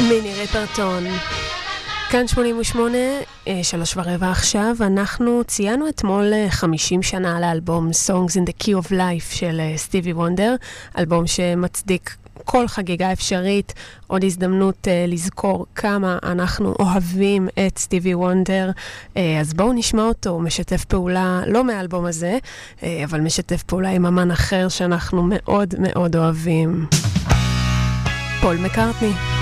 מיני רפרטון. כאן 88, 3:15 עכשיו. אנחנו ציינו אתמול 50 שנה לאלבום Songs in the Key of Life של סטיבי וונדר, אלבום שמצדיק כל חגיגה אפשרית, עוד הזדמנות לזכור כמה אנחנו אוהבים את סטיבי וונדר. אז בואו נשמע אותו, משתף פעולה, לא מהאלבום הזה, אבל משתף פעולה עם אמן אחר שאנחנו מאוד מאוד אוהבים. פול מקרטני.